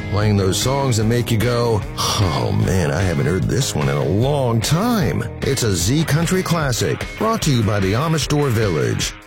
playing those songs that make you go, oh man, I haven't heard this one in a long time. It's a Z Country classic, brought to you by the Amish Store Village.